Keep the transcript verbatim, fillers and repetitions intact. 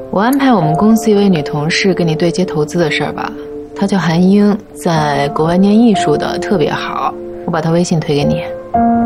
我安排我们公司一位女同事跟你对接投资的事儿吧，她叫韩英，在国外念艺术的，特别好，我把她微信推给你。